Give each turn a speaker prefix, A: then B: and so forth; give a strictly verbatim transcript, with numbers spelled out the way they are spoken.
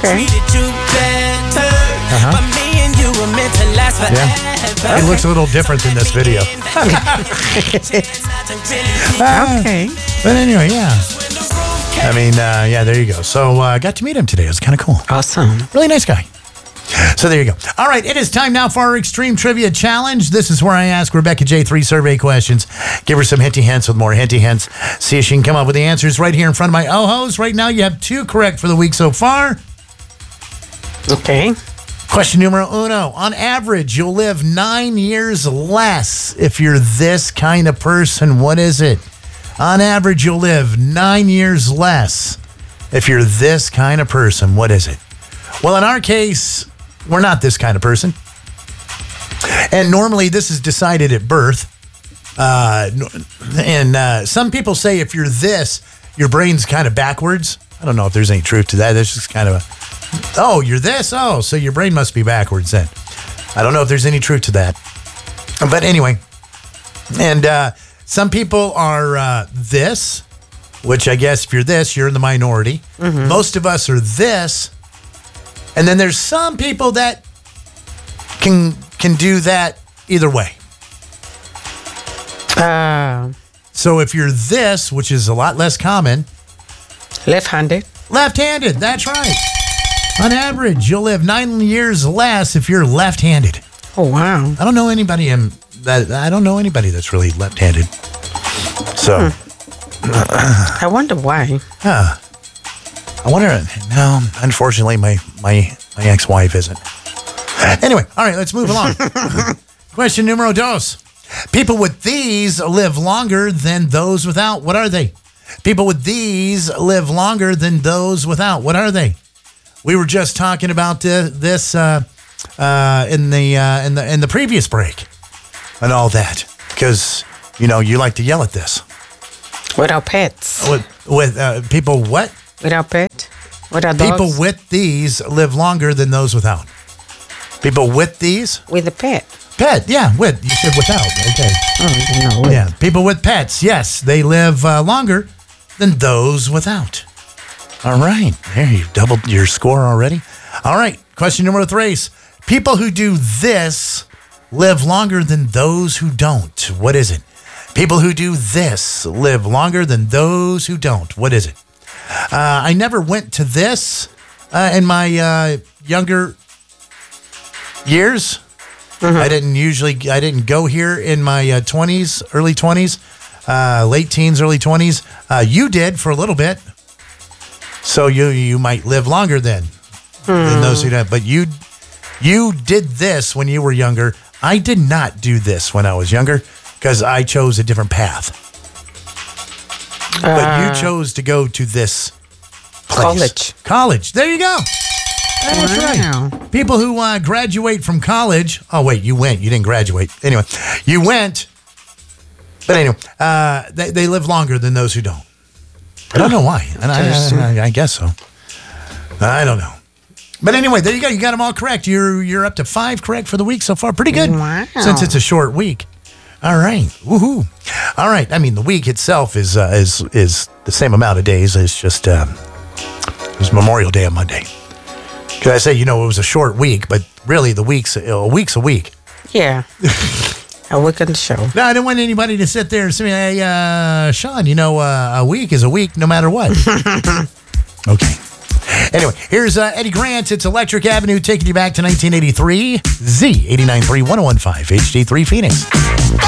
A: Okay.
B: Uh-huh. Yeah. It looks a little different than this video. uh,
A: Okay.
B: But anyway, yeah. I mean, uh, yeah, there you go. So I uh, got to meet him today. It was kind of cool.
A: Awesome.
B: Really nice guy. So there you go. All right, it is time now for our Extreme Trivia Challenge. This is where I ask Rebecca J three survey questions. Give her some hinty hints with more hinty hints. See if she can come up with the answers right here in front of my oh-hos. Right now, you have two correct for the week so far.
A: Okay.
B: Question numero uno. On average, you'll live nine years less if you're this kind of person. What is it? On average, you'll live nine years less if you're this kind of person. What is it? Well, in our case, we're not this kind of person. And normally this is decided at birth. Uh, and uh, some people say if you're this, your brain's kind of backwards. I don't know if there's any truth to that. That's just kind of a, oh, you're this? Oh, so your brain must be backwards then. I don't know if there's any truth to that. But anyway, and uh, some people are uh, this, which I guess if you're this, you're in the minority. Mm-hmm. Most of us are this. And then there's some people that can can do that either way.
A: Uh,
B: so if you're this, which is a lot less common.
A: Left-handed.
B: Left-handed, that's right. On average, you'll live nine years less if you're left-handed.
A: Oh, wow.
B: I don't know anybody in that. I don't know anybody that's really left-handed. So.
A: Hmm. I wonder why.
B: Huh. I wonder, no, unfortunately, my, my, my ex-wife isn't. Anyway, all right, let's move along. Question numero dos. People with these live longer than those without. What are they? People with these live longer than those without. What are they? We were just talking about uh, this uh, uh, in the uh, in the in the previous break and all that because you know you like to yell at this.
A: Without pets.
B: With with uh, people what?
A: Without pet? Without
B: People
A: dogs?
B: with these live longer than those without. People with these?
A: With a pet.
B: Pet, yeah, with. You said without. Okay.
A: Oh, no.
B: Yeah, people with pets, yes, they live uh, longer than those without. All right. There, you've doubled your score already. All right. Question number three. People who do this live longer than those who don't. What is it? People who do this live longer than those who don't. What is it? Uh, I never went to this uh, in my uh, younger years. Mm-hmm. I didn't usually, I didn't go here in my uh, twenties, early twenties, uh, late teens, early twenties. Uh, you did for a little bit. So you you might live longer then hmm. than those who don't. But you, you did this when you were younger. I did not do this when I was younger because I chose a different path. But
A: Uh,
B: you chose to go to this place.
A: College.
B: College. There you go. That's
A: Wow.
B: right. People who uh, graduate from college. Oh, wait, you went. You didn't graduate. Anyway, you went. But anyway, uh, they, they live longer than those who don't. I don't know why. And I, I, I guess so. I don't know. But anyway, there you go. You got them all correct. You're you're up to five correct for the week so far. Pretty good.
A: Wow.
B: Since it's a short week. All right. Woohoo. All right. I mean, the week itself is uh, is is the same amount of days. It's just uh, it was Memorial Day on Monday. Because I say, you know, it was a short week, but really the week's a week's a week.
A: Yeah. A week on the show.
B: No, I don't want anybody to sit there and say, hey, uh, Sean, you know, uh, a week is a week no matter what. Okay. Anyway, here's uh, Eddie Grant. It's Electric Avenue taking you back to nineteen eighty-three. Z eighty-nine point three, one oh one point five, H D three Phoenix.